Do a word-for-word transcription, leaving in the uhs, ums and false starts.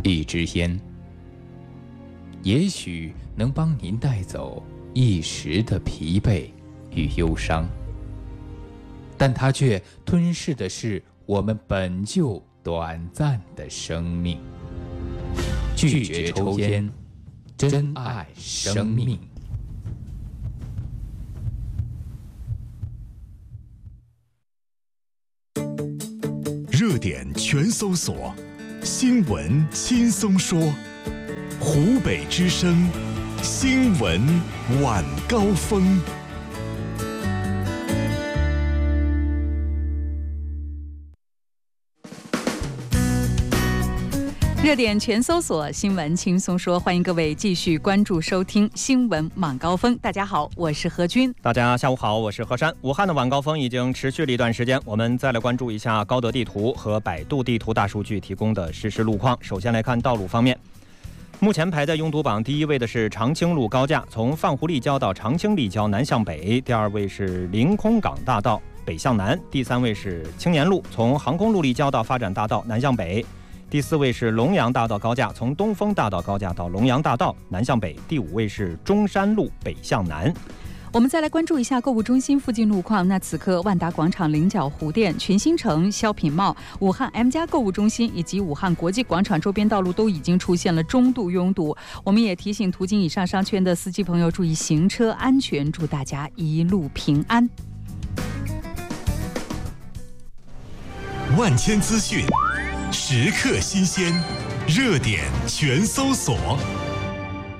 一支烟，也许能帮您带走一时的疲惫与忧伤，但它却吞噬的是我们本就短暂的生命。拒绝抽烟，珍爱生命。 热点全搜索，新闻轻松说。湖北之声，新闻晚高峰。 热点全搜索，新闻轻松说，欢迎各位继续关注收听新闻晚高峰。大家好，我是何军。 大家下午好，我是何山。武汉的晚高峰已经持续了一段时间，我们再来关注一下高德地图和百度地图大数据提供的实时路况。首先来看道路方面，目前排在拥堵榜第一位的是长青路高架，从范湖立交到长青立交南向北；第二位是临空港大道北向南；第三位是青年路，从航空路立交到发展大道南向北；第四位是龙阳大道高架，从东风大道高架到龙阳大道南向北；第五位是中山路北向南。 我们再来关注一下购物中心附近路况。那此刻万达广场、菱角湖店、群星城、肖品茂、武汉 M 家购物中心以及武汉国际广场周边道路都已经出现了中度拥堵。我们也提醒途经以上商圈的司机朋友注意行车安全，祝大家一路平安。 万千资讯，时刻新鲜，热点全搜索。